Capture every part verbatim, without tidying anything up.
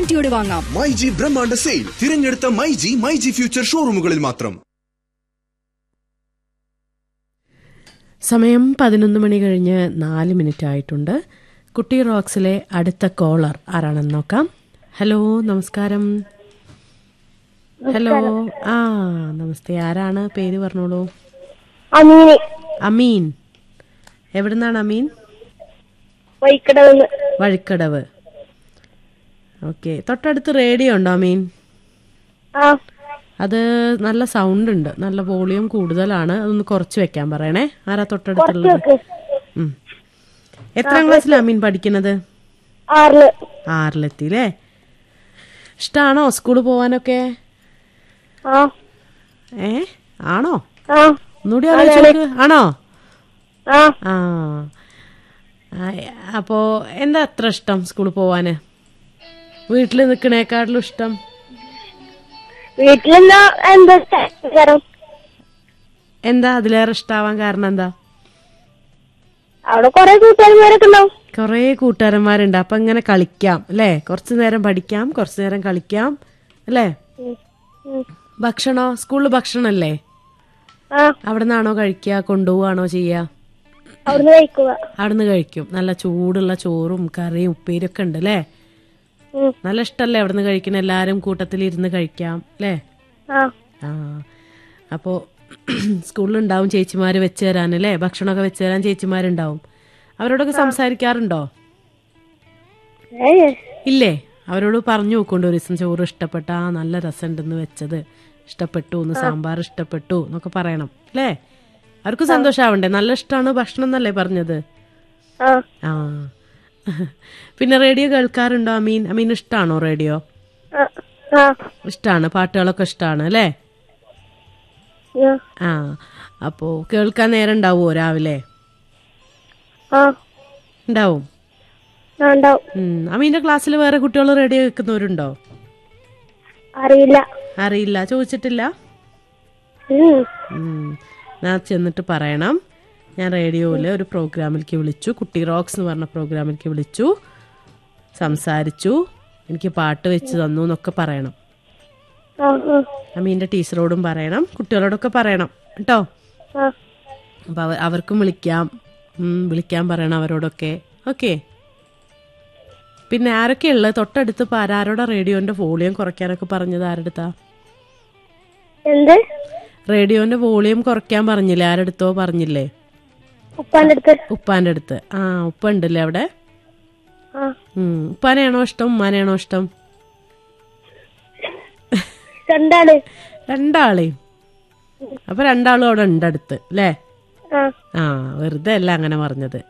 ഗ്യാരണ്ടിയോടെ വാങ്ങാം. മൈജി ബ്രഹ്മാണ്ഡ സെയിൽ തിരഞ്ഞെടുത്ത മൈജി മൈജി ഫ്യൂച്ചർ ഷോറൂമുകളിൽ മാത്രം. സമയം പതിനൊന്ന് മണി കഴിഞ്ഞ് നാല് മിനിറ്റ് ആയിട്ടുണ്ട്. കുട്ടി റോക്സിലെ അടുത്ത കോളർ ആരാണെന്ന് നോക്കാം. ഹലോ, നമസ്കാരം. ഹലോ, ആ നമസ്തേ. ആരാണ്? പേര് പറഞ്ഞോളൂ. അമീൻ. എവിടുന്നാണ് അമീൻ? വഴിക്കടവ്. ഓക്കെ. തൊട്ടടുത്ത് റേഡിയോ ഉണ്ടോ അമീൻ? അത് നല്ല സൗണ്ട് ഉണ്ട്, നല്ല വോളിയം കൂടുതലാണ്. അതൊന്ന് കുറച്ച് വെക്കാൻ പറയണേ. ആരാ തൊട്ടടുത്തുള്ളത്? എത്രാം ക്ലാസ്സിലാണ് അമീൻ പഠിക്കുന്നത്? ആറിലെത്തിയില്ലേ? ഇഷ്ടാണോ സ്കൂളിൽ പോവാനൊക്കെ? ഏ ആണോ? ഒന്നുകൂടി ആലോചിച്ചോക്ക്. ആണോ? ആ. അപ്പോ എന്താ അത്ര ഇഷ്ടം സ്കൂളിൽ പോവാന്? വീട്ടില് നിക്കണേക്കാട്ടിലും ഇഷ്ടം? എന്താ അതിലേറെ ഇഷ്ടാവാൻ കാരണം എന്താ? അവിടെ കൊറേ കൂട്ടുകാരന്മാരൊക്കെ ഉണ്ടാവും. കൊറേ കൂട്ടുകാരന്മാരുണ്ട്. അപ്പൊ ഇങ്ങനെ കളിക്കാം അല്ലേ? കുറച്ചു നേരം പഠിക്കാം, കുറച്ചു നേരം കളിക്കാം അല്ലേ? ഭക്ഷണോ? സ്കൂളിൽ ഭക്ഷണല്ലേ? അവിടെ നിന്നാണോ കഴിക്കുക? കൊണ്ടുപോവാണോ ചെയ്യാ? അവിടുന്ന് കഴിക്കും. നല്ല ചൂടുള്ള ചോറും കറിയും ഉപ്പേരിയൊക്കെ ഉണ്ട് അല്ലേ? നല്ല ഇഷ്ടല്ലേ അവിടുന്ന് കഴിക്കണ? എല്ലാരും കൂട്ടത്തിൽ ഇരുന്ന് കഴിക്കാം അല്ലേ? ആ. അപ്പോ സ്കൂളിലുണ്ടാവും ചേച്ചിമാര് വെച്ച് തരാനല്ലേ? ഭക്ഷണമൊക്കെ വെച്ച് തരാൻ ചേച്ചിമാരുണ്ടാവും. അവരോടൊക്കെ സംസാരിക്കാറുണ്ടോ? ഇല്ലേ? അവരോട് പറഞ്ഞു നോക്കൊണ്ട് ഒരു ദിവസം ചോറ് ഇഷ്ടപ്പെട്ട, ആ നല്ല രസമുണ്ടെന്ന് വെച്ചത് ഇഷ്ടപ്പെട്ടു, ഒന്ന് സാമ്പാർ ഇഷ്ടപ്പെട്ടു എന്നൊക്കെ പറയണം അല്ലേ? അവർക്ക് സന്തോഷാവണ്ടേ? നല്ല ഇഷ്ടമാണ് ഭക്ഷണം എന്നല്ലേ പറഞ്ഞത്? ആ. പിന്നെ റേഡിയോ കേൾക്കാറുണ്ടോ അമീൻ? അമീൻ ഇഷ്ടാണോ റേഡിയോ? ഇഷ്ടാണ്. പാട്ടുകളൊക്കെ ഇഷ്ടാണ് അല്ലേ? ആ. അപ്പോ കേൾക്കാൻ നേരം ഉണ്ടാവുമോ രാവിലെ? ഉണ്ടാവും. അമീന്റെ ക്ലാസ്സിൽ വേറെ കുട്ടികൾ റേഡിയോ കേൾക്കുന്നവരുണ്ടോ? അറിയില്ല. അറിയില്ല. ചോദിച്ചിട്ടില്ല? ഞാൻ ചെന്നിട്ട് പറയണം. ഞാൻ റേഡിയോയില് ഒരു പ്രോഗ്രാമിലേക്ക് വിളിച്ചു, കുട്ടി റോക്സ് എന്ന് പറഞ്ഞ പ്രോഗ്രാമിലേക്ക് വിളിച്ചു, സംസാരിച്ചു, എനിക്ക് പാട്ട് വെച്ച് തന്നു എന്നൊക്കെ പറയണം. അമീന്റെ ടീച്ചറോടും പറയണം, കുട്ടികളോടൊക്കെ പറയണം കേട്ടോ. അപ്പൊ അവർക്കും വിളിക്കാം, വിളിക്കാൻ പറയണം അവരോടൊക്കെ. ഓക്കെ. പിന്നെ ആരൊക്കെയുള്ളത് തൊട്ടടുത്ത്? ആരോടാ റേഡിയോന്റെ വോളിയം കുറയ്ക്കാനൊക്കെ പറഞ്ഞത്? ആരെടുത്താ? റേഡിയോന്റെ വോളിയം കുറയ്ക്കാൻ പറഞ്ഞില്ലേ? ആരെടുത്തോ പറഞ്ഞില്ലേ? ഉപ്പാന്റെ അടുത്ത്. ആ, ഉപ്പ ഉണ്ടല്ലേ അവിടെ? ഉപ്പാനെയാണോ ഇഷ്ടം ഉമ്മാനെയാണോ ഇഷ്ടം? രണ്ടാളെയും. അപ്പൊ രണ്ടാളും അവിടെ ഉണ്ട് അടുത്ത് അല്ലേ? ആ, വെറുതെ അല്ല അങ്ങനെ പറഞ്ഞത്.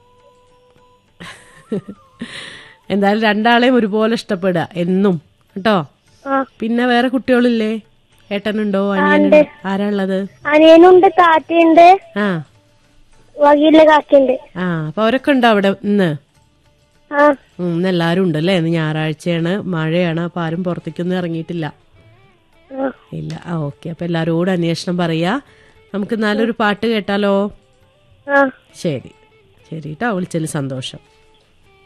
എന്തായാലും രണ്ടാളെയും ഒരുപോലെ ഇഷ്ടപ്പെടുക എന്നും കേട്ടോ. പിന്നെ വേറെ കുട്ടികളില്ലേ? ഏട്ടനുണ്ടോ? അനിയനുണ്ടോ? ആരാ ഉള്ളത്? അനിയനുണ്ട്, താത്തയുണ്ട്, ആ, കാക്കയുണ്ട്. ആ. അപ്പൊ അവരൊക്കെ ഉണ്ടോ അവിടെ ഇന്ന്? ഇന്ന് എല്ലാരും ഉണ്ടല്ലേ? ഇന്ന് ഞായറാഴ്ചയാണ്, മഴയാണ്. അപ്പൊ ആരും പുറത്തേക്കൊന്നും ഇറങ്ങിയിട്ടില്ല. ഇല്ല. ആ, ഓക്കെ. അപ്പൊ എല്ലാരോടും അന്വേഷണം പറയാ. നമുക്ക് നല്ലൊരു പാട്ട് കേട്ടാലോ? ശരി ശരി കേട്ടോ. വിളിച്ചതിൽ സന്തോഷം.